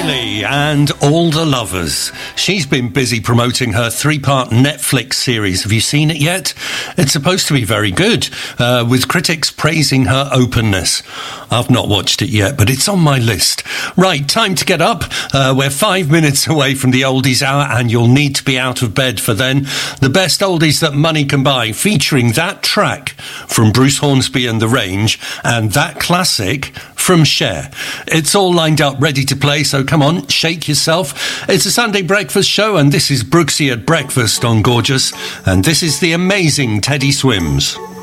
Lee and All the Lovers. She's been busy promoting her 3-part Netflix series. Have you seen it yet? It's supposed to be very good, with critics praising her openness. I've not watched it yet, but it's on my list. Right, time to get up. We're 5 minutes away from the Oldies Hour, and you'll need to be out of bed for then. The best oldies that money can buy, featuring that track from Bruce Hornsby and The Range, and that classic from Cher. It's all lined up, ready to play, so come on, shake yourself. It's a Sunday breakfast show, and this is Brooksy at Breakfast on Gorgeous, and this is the amazing Teddy Swims.